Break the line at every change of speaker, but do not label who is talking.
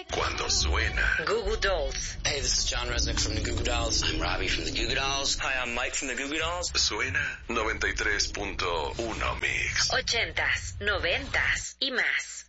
Cuando suena.
Goo Goo Dolls.
Hey, this is John Resnick from the Goo Goo Dolls. I'm Robbie from the Goo Goo Dolls.
Hi, I'm Mike from the Goo Goo Dolls.
Suena 93.1 Mix.
80s, 90s y más.